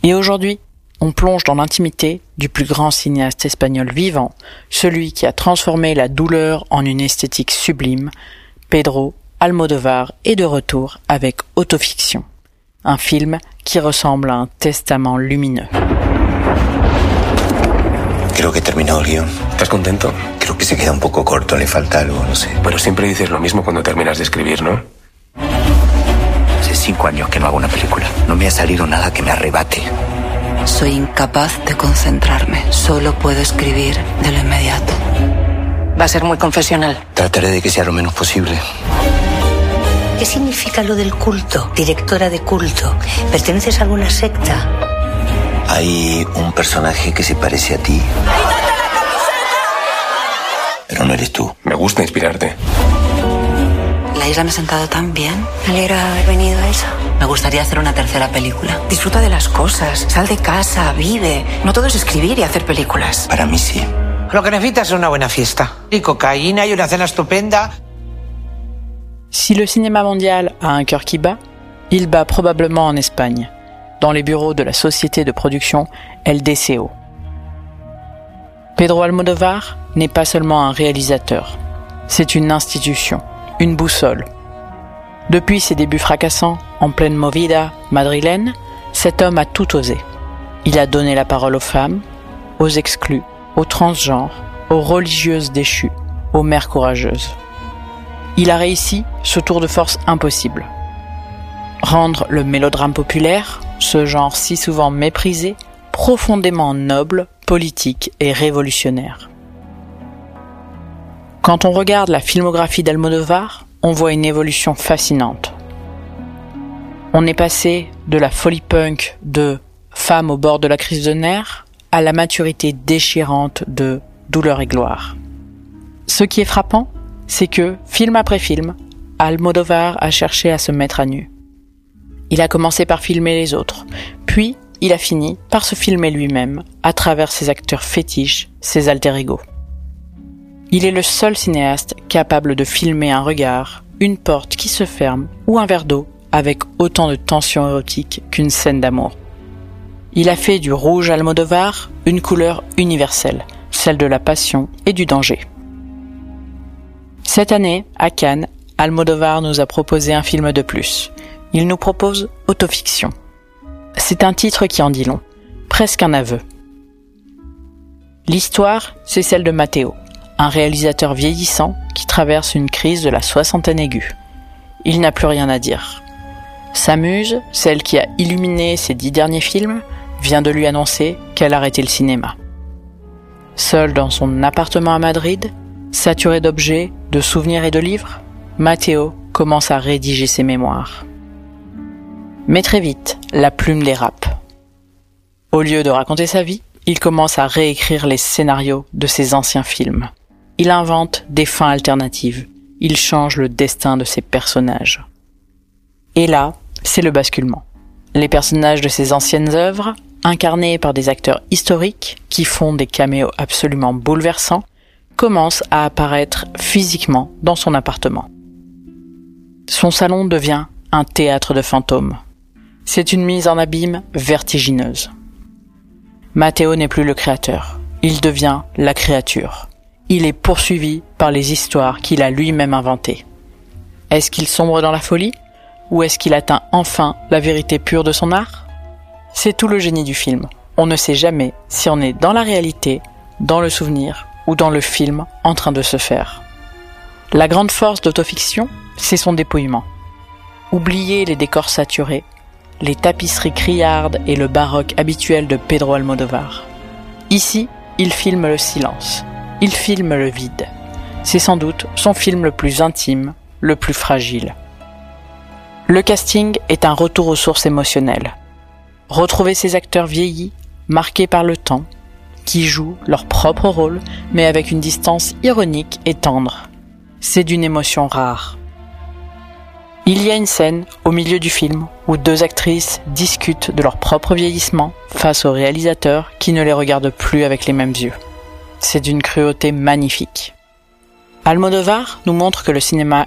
Et aujourd'hui, on plonge dans l'intimité du plus grand cinéaste espagnol vivant, celui qui a transformé la douleur en une esthétique sublime. Pedro Almodóvar est de retour avec Autofiction, un film qui ressemble à un testament lumineux. Creo que terminó el guión. ¿Estás contento? Creo que se queda un poco corto, le falta algo, no sé. Pero siempre dices lo mismo cuando terminas de escribir, ¿no? Hace 5 años que no hago una película. No me ha salido nada que me arrebate. Soy incapaz de concentrarme. Solo puedo escribir de lo inmediato. Va a ser muy confesional. Trataré de que sea lo menos posible. ¿Qué significa lo del culto? Directora de culto. ¿Perteneces a alguna secta? Hay un personaje que se parece a ti. Pero no eres tú. Me gusta inspirarte. La isla me ha sentado tan bien. Me alegra haber venido a eso. Me gustaría hacer una tercera película. Disfruta de las cosas, sal de casa, vive. No todo es escribir y hacer películas. Para mí sí. Lo que necesitas es una buena fiesta. Y cocaïna y una cena estupenda. Si le cinéma mondial a un cœur qui bat, il bat probablement en Espagne, dans les bureaux de la société de production El Deseo. Pedro Almodóvar n'est pas seulement un réalisateur, c'est une institution, une boussole. Depuis ses débuts fracassants, en pleine movida madrilène, cet homme a tout osé. Il a donné la parole aux femmes, aux exclus, aux transgenres, aux religieuses déchues, aux mères courageuses. Il a réussi ce tour de force impossible. Rendre le mélodrame populaire, ce genre si souvent méprisé, profondément noble, politique et révolutionnaire. Quand on regarde la filmographie d'Almodóvar, on voit une évolution fascinante. On est passé de la folie punk de Femme au bord de la crise de nerfs à la maturité déchirante de Douleur et gloire. Ce qui est frappant, c'est que, film après film, Almodóvar a cherché à se mettre à nu. Il a commencé par filmer les autres, puis il a fini par se filmer lui-même à travers ses acteurs fétiches, ses alter-ego. Il est le seul cinéaste capable de filmer un regard, une porte qui se ferme ou un verre d'eau avec autant de tension érotique qu'une scène d'amour. Il a fait du rouge Almodóvar une couleur universelle, celle de la passion et du danger. Cette année, à Cannes, Almodóvar nous a proposé un film de plus. Il nous propose Autofiction. C'est un titre qui en dit long, presque un aveu. L'histoire, c'est celle de Matteo, un réalisateur vieillissant qui traverse une crise de la soixantaine aiguë. Il n'a plus rien à dire. Sa muse, celle qui a illuminé ses 10 derniers films, vient de lui annoncer qu'elle arrêtait le cinéma. Seul dans son appartement à Madrid, saturé d'objets, de souvenirs et de livres, Matteo commence à rédiger ses mémoires. Mais très vite, la plume dérape. Au lieu de raconter sa vie, il commence à réécrire les scénarios de ses anciens films. Il invente des fins alternatives. Il change le destin de ses personnages. Et là, c'est le basculement. Les personnages de ses anciennes œuvres, incarnés par des acteurs historiques qui font des caméos absolument bouleversants, commencent à apparaître physiquement dans son appartement. Son salon devient un théâtre de fantômes. C'est une mise en abîme vertigineuse. Matteo n'est plus le créateur, il devient la créature. Il est poursuivi par les histoires qu'il a lui-même inventées. Est-ce qu'il sombre dans la folie ? Ou est-ce qu'il atteint enfin la vérité pure de son art ? C'est tout le génie du film. On ne sait jamais si on est dans la réalité, dans le souvenir ou dans le film en train de se faire. La grande force d'Autofiction, c'est son dépouillement. Oubliez les décors saturés, les tapisseries criardes et le baroque habituel de Pedro Almodóvar. Ici, il filme le silence, il filme le vide. C'est sans doute son film le plus intime, le plus fragile. Le casting est un retour aux sources émotionnelles. Retrouver ces acteurs vieillis, marqués par le temps, qui jouent leur propre rôle, mais avec une distance ironique et tendre. C'est d'une émotion rare. Il y a une scène, au milieu du film, où 2 actrices discutent de leur propre vieillissement face au réalisateur qui ne les regarde plus avec les mêmes yeux. C'est d'une cruauté magnifique. Almodóvar nous montre que le cinéma